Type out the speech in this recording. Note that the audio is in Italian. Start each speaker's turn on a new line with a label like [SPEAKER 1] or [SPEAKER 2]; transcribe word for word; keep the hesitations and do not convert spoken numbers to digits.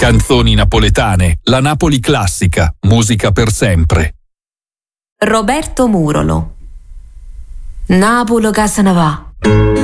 [SPEAKER 1] Canzoni napoletane, la Napoli classica, musica per sempre.
[SPEAKER 2] Roberto Murolo. Napolo che se ne va.